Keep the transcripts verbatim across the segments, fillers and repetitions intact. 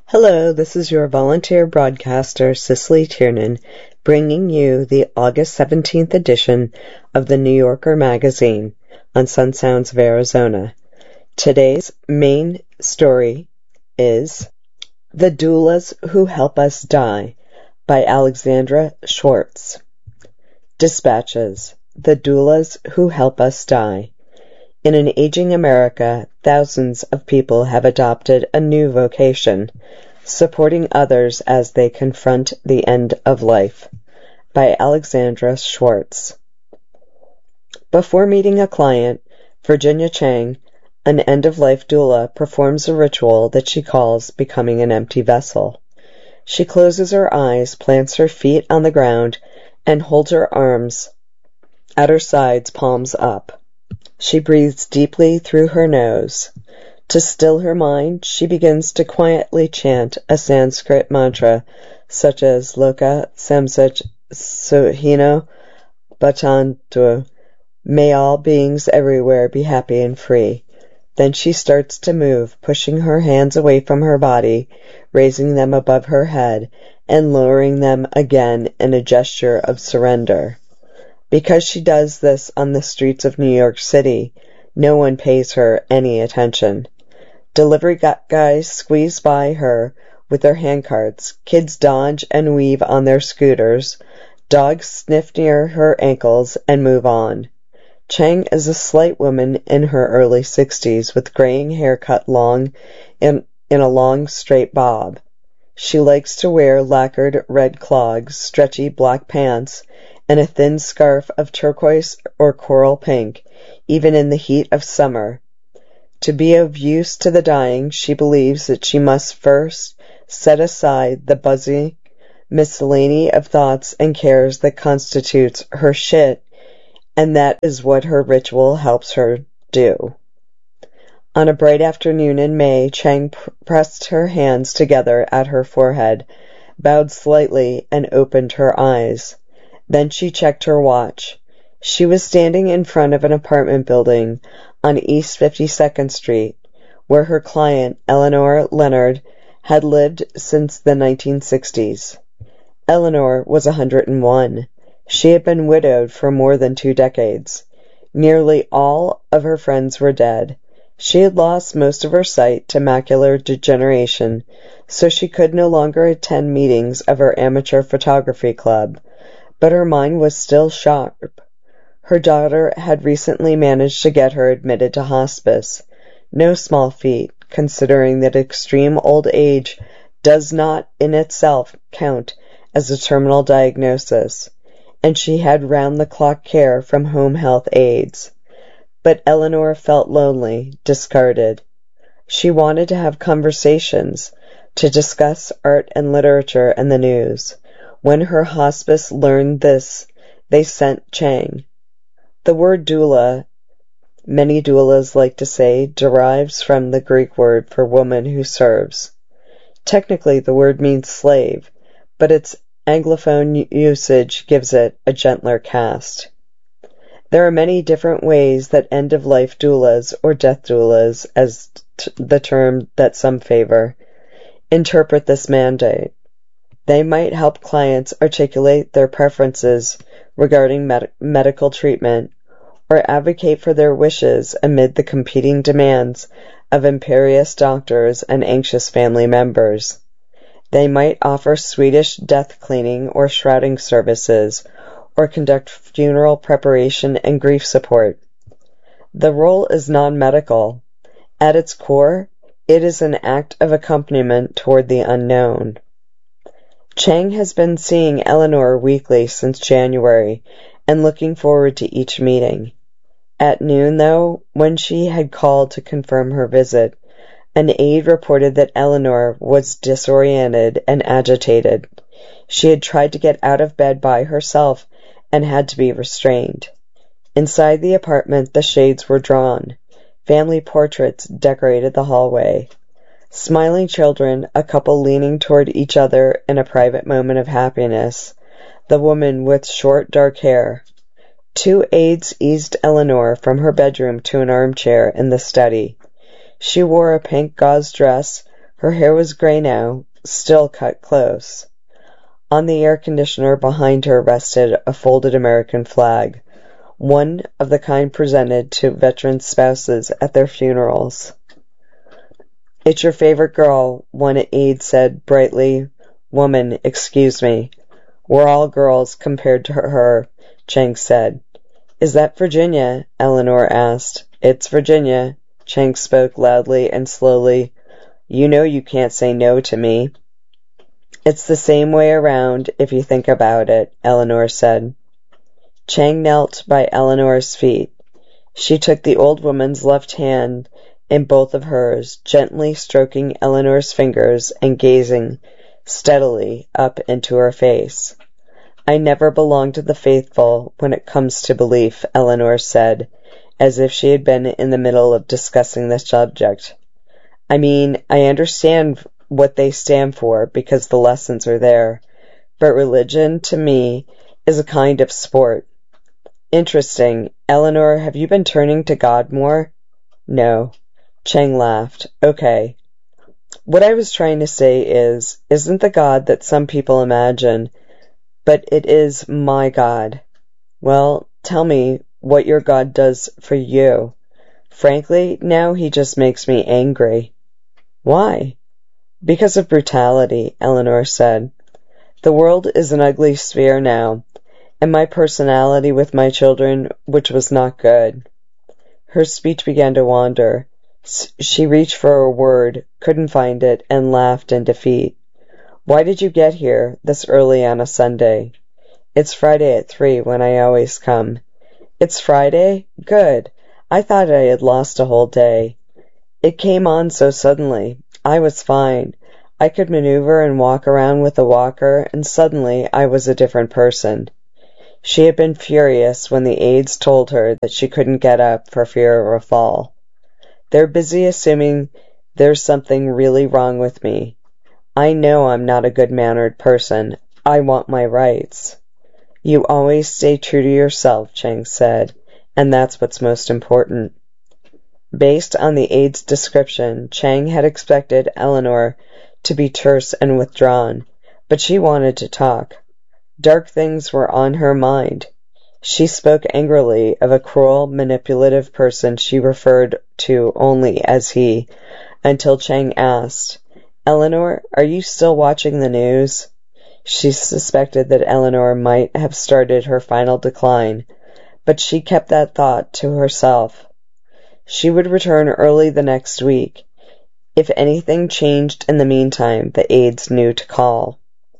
Hello, this is your volunteer broadcaster, Cicely Tiernan, bringing you the August seventeenth edition of the New Yorker magazine on Sun Sounds of Arizona. Today's main story is The Doulas Who Help Us Die by Alexandra Schwartz. Dispatches: The Doulas Who Help Us Die. In an aging America, thousands of people have adopted a new vocation, supporting others as they confront the end of life. By Alexandra Schwartz. Before meeting a client, Virginia Chang, an end-of-life doula, performs a ritual that she calls becoming an empty vessel. She closes her eyes, plants her feet on the ground, and holds her arms at her sides, palms up. She breathes deeply through her nose. To still her mind, she begins to quietly chant a Sanskrit mantra such as Loka Samsach Suhino Bhavantu. May all beings everywhere be happy and free. Then she starts to move, pushing her hands away from her body, raising them above her head, and lowering them again in a gesture of surrender. Because she does this on the streets of New York City, no one pays her any attention. Delivery guys squeeze by her with their handcarts, kids dodge and weave on their scooters, dogs sniff near her ankles and move on. Chang is a slight woman in her early sixties with graying hair cut long in, in a long straight bob. She likes to wear lacquered red clogs, stretchy black pants, and a thin scarf of turquoise or coral pink, even in the heat of summer. To be of use to the dying, she believes that she must first set aside the buzzing miscellany of thoughts and cares that constitutes her shit, and that is what her ritual helps her do. On a bright afternoon in May, Chang pr- pressed her hands together at her forehead, bowed slightly, and opened her eyes. Then she checked her watch. She was standing in front of an apartment building on East fifty-second Street, where her client, Eleanor Leonard, had lived since the nineteen sixties. Eleanor was one hundred and one. She had been widowed for more than two decades. Nearly all of her friends were dead. She had lost most of her sight to macular degeneration, so she could no longer attend meetings of her amateur photography club. But her mind was still sharp. Her daughter had recently managed to get her admitted to hospice. No small feat, considering that extreme old age does not in itself count as a terminal diagnosis, and she had round-the-clock care from home health aides. But Eleanor felt lonely, discarded. She wanted to have conversations, to discuss art and literature and the news. When her hospice learned this, they sent Chang. The word doula, many doulas like to say, derives from the Greek word for woman who serves. Technically, the word means slave, but its Anglophone usage gives it a gentler cast. There are many different ways that end-of-life doulas, or death doulas, as t- the term that some favor, interpret this mandate. They might help clients articulate their preferences regarding med- medical treatment or advocate for their wishes amid the competing demands of imperious doctors and anxious family members. They might offer Swedish death cleaning or shrouding services or conduct funeral preparation and grief support. The role is non-medical. At its core, it is an act of accompaniment toward the unknown. Chang has been seeing Eleanor weekly since January and looking forward to each meeting. At noon, though, when she had called to confirm her visit, an aide reported that Eleanor was disoriented and agitated. She had tried to get out of bed by herself and had to be restrained. Inside the apartment, the shades were drawn. Family portraits decorated the hallway. Smiling children, a couple leaning toward each other in a private moment of happiness, the woman with short dark hair. Two aides eased Eleanor from her bedroom to an armchair in the study. She wore a pink gauze dress, Her hair was gray now, still cut close. On the air conditioner behind her rested a folded American flag, one of the kind presented to veteran spouses at their funerals. "It's your favorite girl," one aide said brightly. "Woman, excuse me. We're all girls compared to her," Chang said. "Is that Virginia?" Eleanor asked. "It's Virginia," Chang spoke loudly and slowly. "You know you can't say no to me." "It's the same way around, if you think about it," Eleanor said. Chang knelt by Eleanor's feet. She took the old woman's left hand in both of hers, gently stroking Eleanor's fingers and gazing steadily up into her face. "I never belong to the faithful when it comes to belief," Eleanor said, as if she had been in the middle of discussing the subject. "I mean, I understand what they stand for because the lessons are there, but religion, to me, is a kind of sport." "Interesting. Eleanor, have you been turning to God more?" "No." Chang laughed. "Okay. What I was trying to say is, isn't the God that some people imagine, but it is my God." "Well, tell me what your God does for you." "Frankly, now he just makes me angry." "Why?" "Because of brutality," Eleanor said. "The world is an ugly sphere now, and my personality with my children, which was not good." Her speech began to wander. She reached for a word, couldn't find it, and laughed in defeat. "Why did you get here, this early on a Sunday?" "It's Friday at three, when I always come." "It's Friday? Good. I thought I had lost a whole day. It came on so suddenly. I was fine. I could maneuver and walk around with a walker, and suddenly I was a different person." She had been furious when the aides told her that she couldn't get up for fear of a fall. "They're busy assuming there's something really wrong with me. I know I'm not a good-mannered person. I want my rights." "You always stay true to yourself," Chang said, "and that's what's most important." Based on the aide's description, Chang had expected Eleanor to be terse and withdrawn, but she wanted to talk. Dark things were on her mind. She spoke angrily of a cruel, manipulative person she referred to only as he, until Chang asked, "Eleanor, are you still watching the news?" She suspected that Eleanor might have started her final decline, but she kept that thought to herself. She would return early the next week. If anything changed in the meantime, the aides knew to call.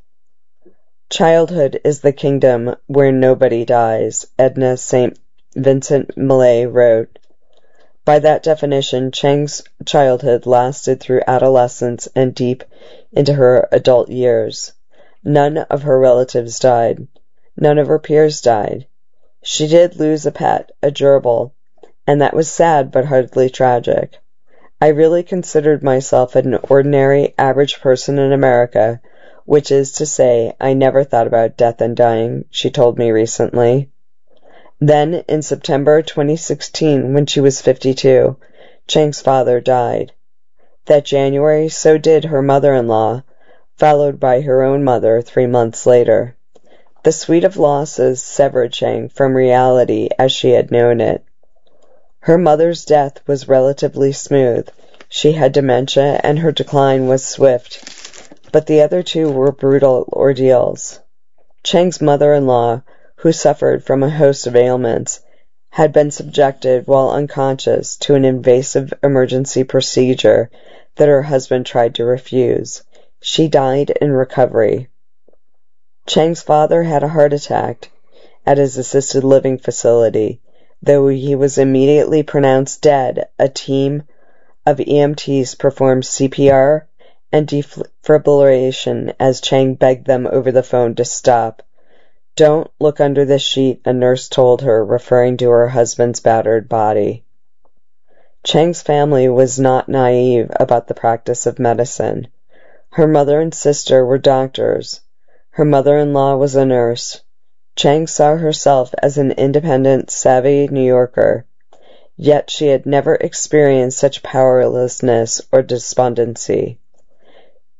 "Childhood is the kingdom where nobody dies," Edna Saint Vincent Millay wrote. By that definition, Chang's childhood lasted through adolescence and deep into her adult years. None of her relatives died. None of her peers died. She did lose a pet, a gerbil, and that was sad but hardly tragic. "I really considered myself an ordinary, average person in America, which is to say, I never thought about death and dying," she told me recently. Then, in September twenty sixteen, when she was fifty-two, Chang's father died. That January, so did her mother-in-law, followed by her own mother three months later. The suite of losses severed Chang from reality as she had known it. Her mother's death was relatively smooth. She had dementia, and her decline was swift. But the other two were brutal ordeals. Chang's mother-in-law, who suffered from a host of ailments, had been subjected while unconscious to an invasive emergency procedure that her husband tried to refuse. She died in recovery. Chang's father had a heart attack at his assisted living facility. Though he was immediately pronounced dead, a team of E M Ts performed C P R and defibrillation as Chang begged them over the phone to stop. "Don't look under the sheet," a nurse told her, referring to her husband's battered body. Chang's family was not naive about the practice of medicine. Her mother and sister were doctors. Her mother-in-law was a nurse. Chang saw herself as an independent, savvy New Yorker, yet she had never experienced such powerlessness or despondency.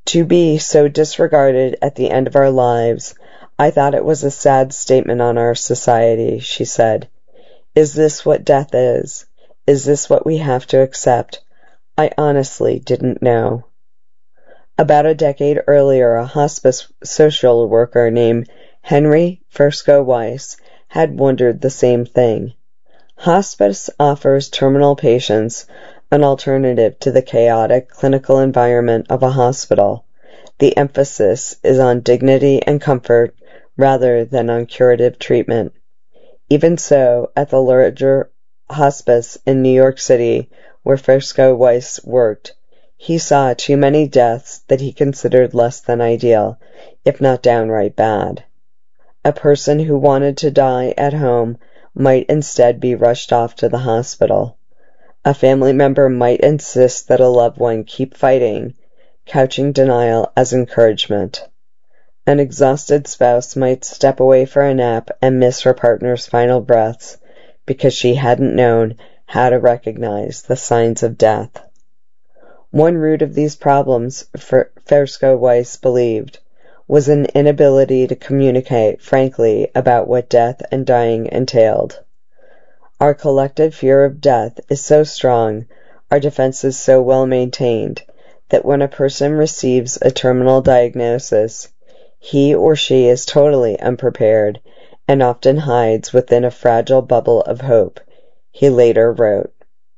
To be so disregarded at the end of our lives, I thought it was a sad statement on our society, she said. Is this what death is? Is this what we have to accept? I honestly didn't know. About a decade earlier, a hospice social worker named Henry Fusco Weiss had wondered the same thing. Hospice offers terminal patients an alternative to the chaotic clinical environment of a hospital. The emphasis is on dignity and comfort rather than on curative treatment. Even so, at the larger hospice in New York City, where Fusco Weiss worked, he saw too many deaths that he considered less than ideal, if not downright bad. A person who wanted to die at home might instead be rushed off to the hospital. A family member might insist that a loved one keep fighting, couching denial as encouragement. An exhausted spouse might step away for a nap and miss her partner's final breaths because she hadn't known how to recognize the signs of death. One root of these problems, Fusco Weiss believed, was an inability to communicate frankly about what death and dying entailed. Our collective fear of death is so strong, our defenses so well maintained, that when a person receives a terminal diagnosis, he or she is totally unprepared and often hides within a fragile bubble of hope, he later wrote.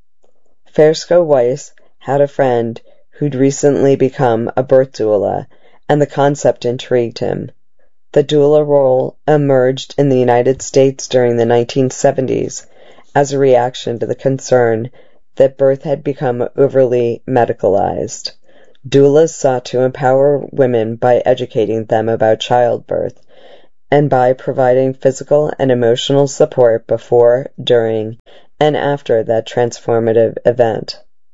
Fusco Weiss had a friend who'd recently become a birth doula, and the concept intrigued him. The doula role emerged in the United States during the nineteen seventies as a reaction to the concern that birth had become overly medicalized. Doulas sought to empower women by educating them about childbirth and by providing physical and emotional support before, during, and after that transformative event.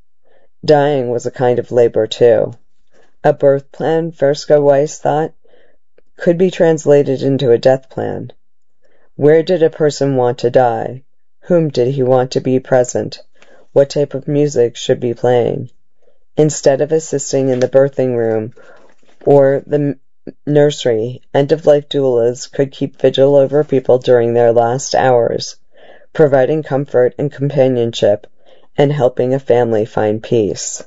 Dying was a kind of labor, too. A birth plan, Fusco Weiss thought, could be translated into a death plan. Where did a person want to die? Whom did he want to be present? What type of music should be playing? Instead of assisting in the birthing room or the nursery, end-of-life doulas could keep vigil over people during their last hours, providing comfort and companionship and helping a family find peace.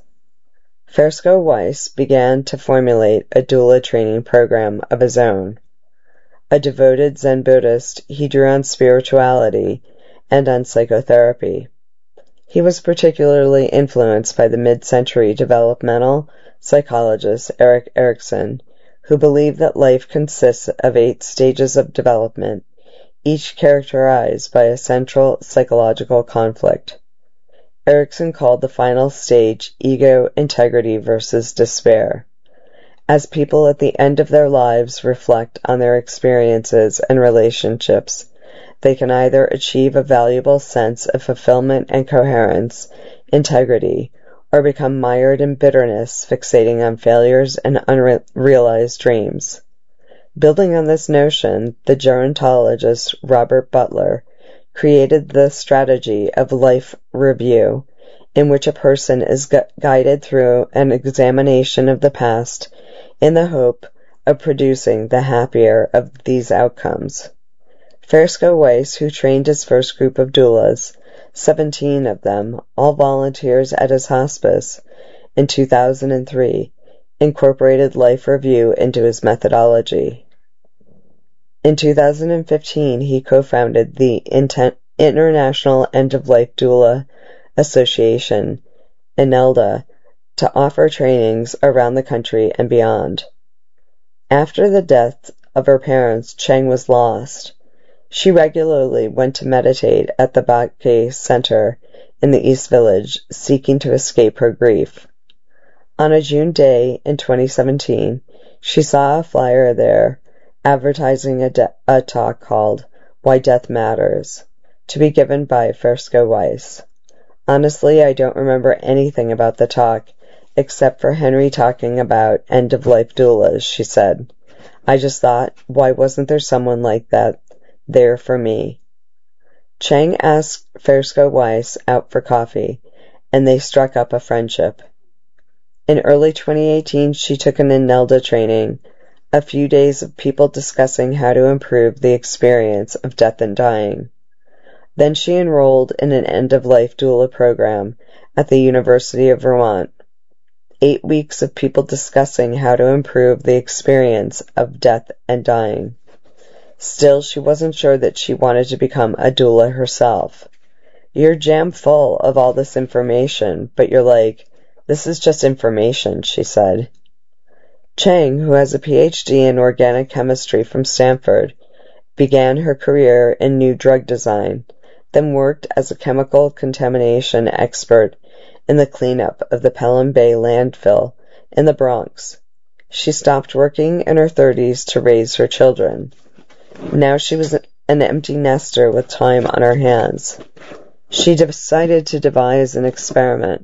Fusco Weiss began to formulate a doula training program of his own. A devoted Zen Buddhist, he drew on spirituality and on psychotherapy. He was particularly influenced by the mid-century developmental psychologist Erik Erikson, who believed that life consists of eight stages of development, each characterized by a central psychological conflict. Erikson called the final stage ego integrity versus despair. As people at the end of their lives reflect on their experiences and relationships, they can either achieve a valuable sense of fulfillment and coherence, integrity, or become mired in bitterness, fixating on failures and unrealized dreams. Building on this notion, the gerontologist Robert Butler created the strategy of life review, in which a person is gu- guided through an examination of the past in the hope of producing the happier of these outcomes. Fusco Weiss, who trained his first group of doulas, seventeen of them, all volunteers at his hospice, in two thousand three, incorporated life review into his methodology. In two thousand fifteen, he co-founded the Inten- International End-of-Life Doula Association, INELDA, to offer trainings around the country and beyond. After the death of her parents, Cheng was lost. She regularly went to meditate at the Bhakti Center in the East Village, seeking to escape her grief. On a June day in twenty seventeen, she saw a flyer there advertising a, de- a talk called Why Death Matters, to be given by Fusco Weiss. Honestly, I don't remember anything about the talk, except for Henry talking about end-of-life doulas, she said. I just thought, why wasn't there someone like that there for me? Cheng asked Fusco Weiss out for coffee, and they struck up a friendship. In early twenty eighteen, she took an INELDA training, a few days of people discussing how to improve the experience of death and dying. Then she enrolled in an end-of-life doula program at the University of Vermont. Eight weeks of people discussing how to improve the experience of death and dying. Still, she wasn't sure that she wanted to become a doula herself. You're jam full of all this information, but you're like, this is just information, she said. Chang, who has a P H D in organic chemistry from Stanford, began her career in new drug design, then worked as a chemical contamination expert in the cleanup of the Pelham Bay landfill in the Bronx. She stopped working in her thirties to raise her children. Now she was an empty nester with time on her hands. She decided to devise an experiment.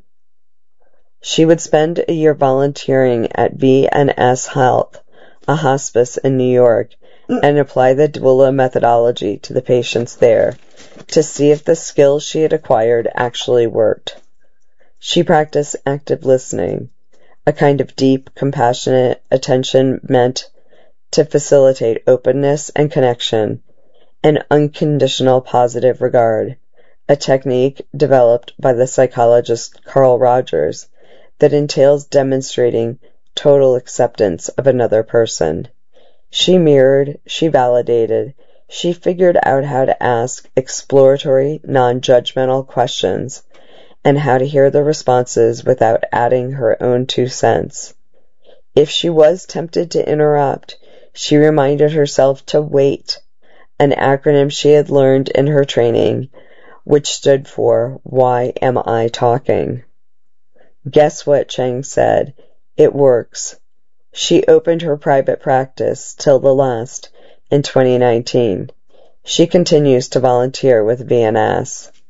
She would spend a year volunteering at V and S Health, a hospice in New York, and apply the doula methodology to the patients there to see if the skills she had acquired actually worked. She practiced active listening, a kind of deep, compassionate attention meant to facilitate openness and connection, and unconditional positive regard, a technique developed by the psychologist Carl Rogers that entails demonstrating total acceptance of another person. She mirrored, she validated, she figured out how to ask exploratory, non-judgmental questions, and how to hear the responses without adding her own two cents. If she was tempted to interrupt, she reminded herself to wait, an acronym she had learned in her training, which stood for Why Am I Talking? Guess what, Chang said. It works. She opened her private practice till the last in twenty nineteen. She continues to volunteer with V N S.